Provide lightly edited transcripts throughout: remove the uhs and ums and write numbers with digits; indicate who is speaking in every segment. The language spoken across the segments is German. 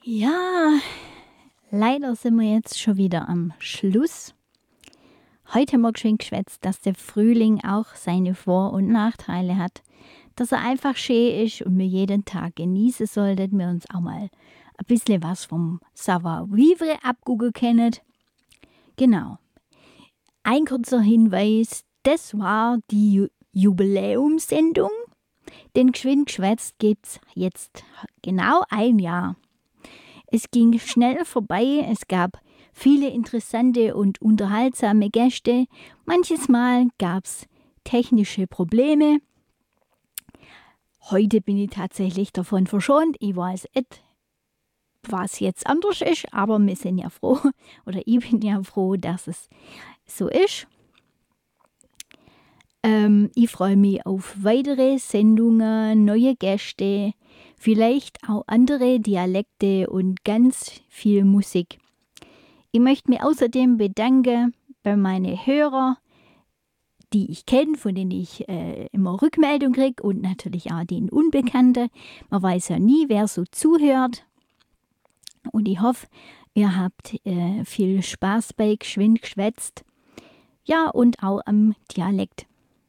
Speaker 1: Ja, leider sind wir jetzt schon wieder am Schluss. Heute haben wir schön geschwätzt, dass der Frühling auch seine Vor- und Nachteile hat. Dass er einfach schön ist und wir jeden Tag genießen sollten, wir uns auch mal ein bisschen was vom Savoir-vivre abgucken können. Genau. Ein kurzer Hinweis, das war die Jubiläumssendung. Den Geschwind geschwätzt gibt's jetzt genau ein Jahr. Es ging schnell vorbei, es gab viele interessante und unterhaltsame Gäste. Manches Mal gab es technische Probleme. Heute bin ich tatsächlich davon verschont. Ich weiß nicht, was jetzt anders ist, aber wir sind ja froh, oder ich bin ja froh, dass es so ist. Ich freue mich auf weitere Sendungen, neue Gäste, vielleicht auch andere Dialekte und ganz viel Musik. Ich möchte mich außerdem bedanken bei meinen Hörern, die ich kenne, von denen ich immer Rückmeldung kriege und natürlich auch den Unbekannten. Man weiß ja nie, wer so zuhört. Und ich hoffe, ihr habt viel Spaß bei Geschwind geschwätzt. Ja, und auch am Dialekt.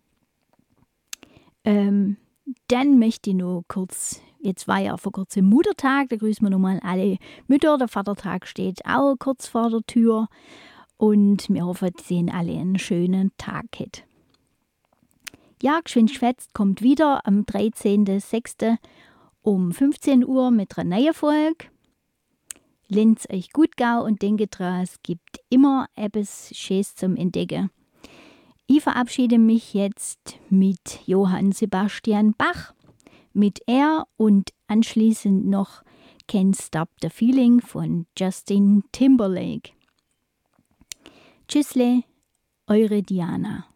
Speaker 1: Dann möchte ich nur kurz, jetzt war ja vor kurzem Muttertag, da grüßen wir nochmal alle Mütter. Der Vatertag steht auch kurz vor der Tür. Und wir hoffen, Sie haben alle einen schönen Tag hat. Ja, Geschwind geschwätzt kommt wieder am 13.06. um 15 Uhr mit einer neuen Folge. Lasst euch gut gehen und denkt dran, es gibt immer etwas Schönes zum Entdecken. Ich verabschiede mich jetzt mit Johann Sebastian Bach, mit Er und anschließend noch Can't Stop the Feeling von Justin Timberlake. Tschüssle, eure Diana.